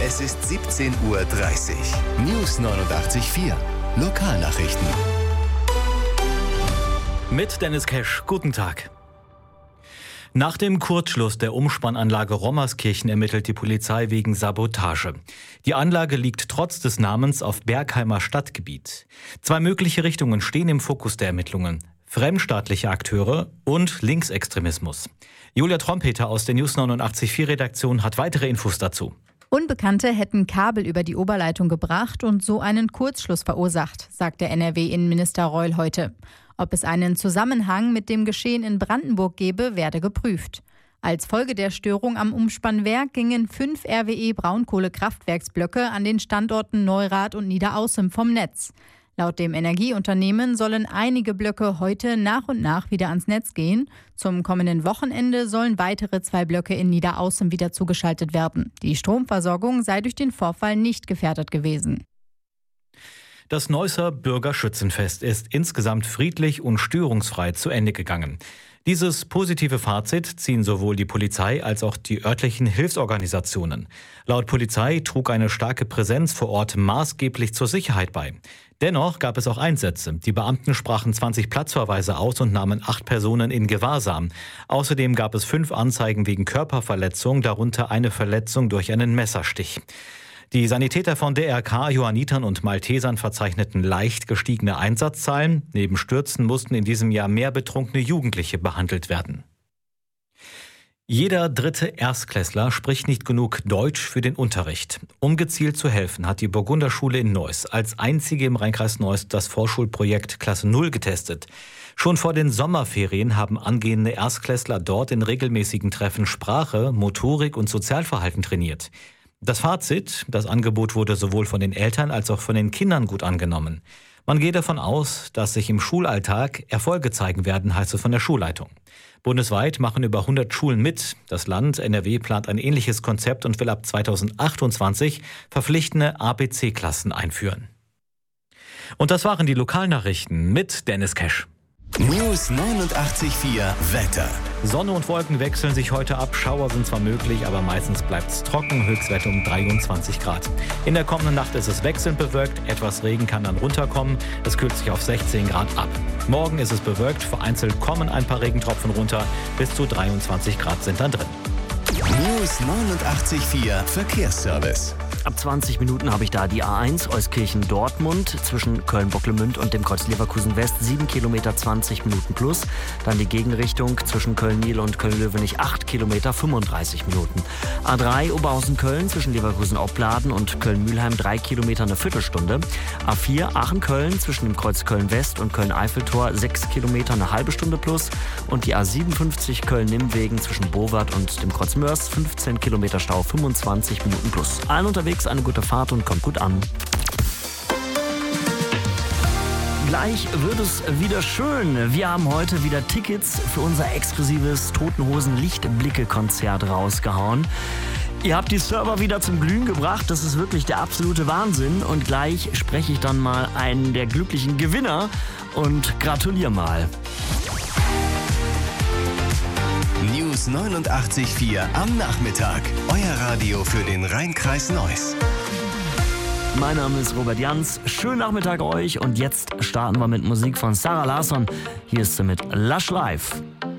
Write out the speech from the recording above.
Es ist 17:30 Uhr. News 89.4. Lokalnachrichten. Mit Dennis Kesch. Guten Tag. Nach dem Kurzschluss der Umspannanlage Rommerskirchen ermittelt die Polizei wegen Sabotage. Die Anlage liegt trotz des Namens auf Bergheimer Stadtgebiet. 2 mögliche Richtungen stehen im Fokus der Ermittlungen: fremdstaatliche Akteure und Linksextremismus. Julia Trompeter aus der News 89.4 Redaktion hat weitere Infos dazu. Unbekannte hätten Kabel über die Oberleitung gebracht und so einen Kurzschluss verursacht, sagt der NRW-Innenminister Reul heute. Ob es einen Zusammenhang mit dem Geschehen in Brandenburg gebe, werde geprüft. Als Folge der Störung am Umspannwerk gingen 5 RWE-Braunkohlekraftwerksblöcke an den Standorten Neurath und Niederaußem vom Netz. Laut dem Energieunternehmen sollen einige Blöcke heute nach und nach wieder ans Netz gehen. Zum kommenden Wochenende sollen weitere 2 Blöcke in Niederaußem wieder zugeschaltet werden. Die Stromversorgung sei durch den Vorfall nicht gefährdet gewesen. Das Neusser Bürgerschützenfest ist insgesamt friedlich und störungsfrei zu Ende gegangen. Dieses positive Fazit ziehen sowohl die Polizei als auch die örtlichen Hilfsorganisationen. Laut Polizei trug eine starke Präsenz vor Ort maßgeblich zur Sicherheit bei. Dennoch gab es auch Einsätze. Die Beamten sprachen 20 Platzverweise aus und nahmen 8 Personen in Gewahrsam. Außerdem gab es 5 Anzeigen wegen Körperverletzung, darunter eine Verletzung durch einen Messerstich. Die Sanitäter von DRK, Johannitern und Maltesern verzeichneten leicht gestiegene Einsatzzahlen. Neben Stürzen mussten in diesem Jahr mehr betrunkene Jugendliche behandelt werden. Jeder 3. Erstklässler spricht nicht genug Deutsch für den Unterricht. Um gezielt zu helfen, hat die Burgunderschule in Neuss als einzige im Rheinkreis Neuss das Vorschulprojekt Klasse 0 getestet. Schon vor den Sommerferien haben angehende Erstklässler dort in regelmäßigen Treffen Sprache, Motorik und Sozialverhalten trainiert. Das Fazit: Das Angebot wurde sowohl von den Eltern als auch von den Kindern gut angenommen. Man geht davon aus, dass sich im Schulalltag Erfolge zeigen werden, heißt es von der Schulleitung. Bundesweit machen über 100 Schulen mit. Das Land NRW plant ein ähnliches Konzept und will ab 2028 verpflichtende ABC-Klassen einführen. Und das waren die Lokalnachrichten mit Dennis Kesch. News 89.4 Wetter. Sonne und Wolken wechseln sich heute ab. Schauer sind zwar möglich, aber meistens bleibt es trocken. Höchstwerte um 23 Grad. In der kommenden Nacht ist es wechselnd bewölkt. Etwas Regen kann dann runterkommen. Es kühlt sich auf 16 Grad ab. Morgen ist es bewölkt. Vereinzelt kommen ein paar Regentropfen runter. Bis zu 23 Grad sind dann drin. News 89.4 Verkehrsservice. Ab 20 Minuten habe ich da die A1 Euskirchen-Dortmund zwischen Köln-Bocklemünd und dem Kreuz Leverkusen-West 7 Kilometer 20 Minuten plus. Dann die Gegenrichtung zwischen Köln-Niel und Köln-Löwenich 8 Kilometer 35 Minuten. A3 Oberhausen-Köln zwischen Leverkusen-Opladen und Köln-Mühlheim 3 Kilometer eine Viertelstunde. A4 Aachen-Köln zwischen dem Kreuz Köln-West und Köln-Eiffeltor 6 Kilometer eine halbe Stunde plus. Und die A57 Köln-Nimmwegen zwischen Bowart und dem Kreuz Mörs 15 Kilometer Stau 25 Minuten plus. Allen unterwegs eine gute Fahrt und kommt gut an. Gleich wird es wieder schön. Wir haben heute wieder Tickets für unser exklusives Toten Hosen Lichtblicke-Konzert rausgehauen. Ihr habt die Server wieder zum Glühen gebracht. Das ist wirklich der absolute Wahnsinn. Und gleich spreche ich dann mal einen der glücklichen Gewinner und gratuliere mal. News 89.4 am Nachmittag. Euer Radio für den Rheinkreis Neuss. Mein Name ist Robert Jans. Schönen Nachmittag euch und jetzt starten wir mit Musik von Sarah Larsson. Hier ist sie mit Lush Life.